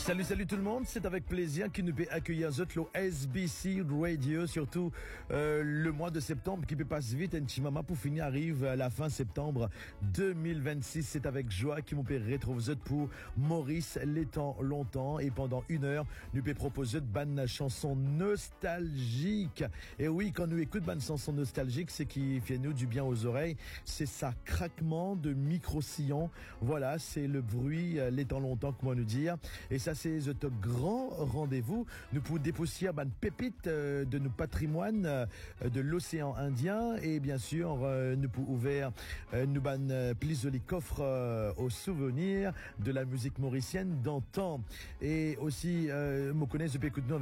Salut tout le monde, c'est avec plaisir que nous peut accueillir Zotlo SBC Radio, surtout le mois de septembre qui peut passer vite, un petit moment pour finir arrive à la fin septembre 2026. C'est avec joie que nous peut retrouver Zot pour Maurice les temps longtemps et pendant 1 heure, nous peut proposer de bonnes chansons nostalgiques. Et oui, quand nous écoutons bonnes chansons nostalgiques, c'est qui fait nous du bien aux oreilles, c'est ça craquement de micro-sillons. Voilà, c'est le bruit les temps longtemps, comment nous dire. Et ça, c'est notre grand rendez-vous. Nous pouvons dépoussiérer une pépite de nos patrimoines de l'océan Indien. Et bien sûr, nous pouvons ouvrir nous plis les coffres aux souvenirs de la musique mauricienne d'antan. Et aussi, me connaissez, je peux écouter nous